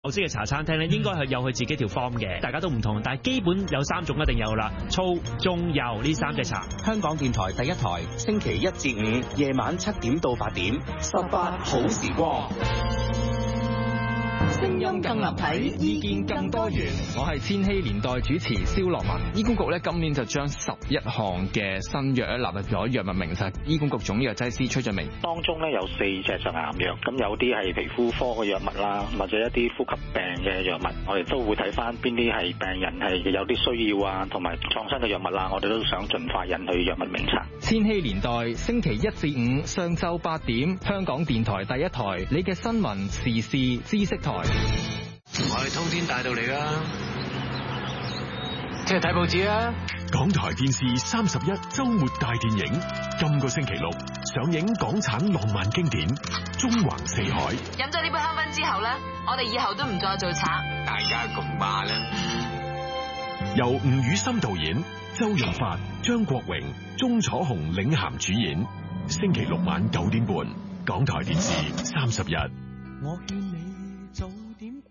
澳式嘅茶餐廳咧，應該係有佢自己條 form 嘅，大家都唔同，但係基本有3種一定有啦，粗、中、幼呢3隻茶。 香港電台第一台，星期1至5夜晚7點到8點，18好時光。 聲音更立體，意見更多元。 我係千禧年代主持蕭樂文。醫管局咧今年就將11項嘅新藥咧納入咗藥物名冊。醫管局總藥劑師崔俊明， 當中咧有4隻就癌藥，咁有啲係皮膚科嘅藥物啦，或者一啲呼吸病嘅藥物，我哋都會睇翻邊啲係病人係有啲需要啊，同埋創新嘅藥物啦，我哋都想盡快引去藥物名冊。 千禧年代星期1至5上晝8點，香港電台第一台，你嘅新聞時事知識台。 我係通天大道嚟㗎，即係睇報紙啊！ 港台電視31週末大電影，今個星期6上映港產浪漫經典《縱橫四海》。 飲咗呢杯香檳之後咧，我哋以後都唔再做賊。 大家共話啦。 由吳宇森導演，周潤發、張國榮、鐘楚紅領銜主演。星期6晚9點半，港台電視31。 我勸你早點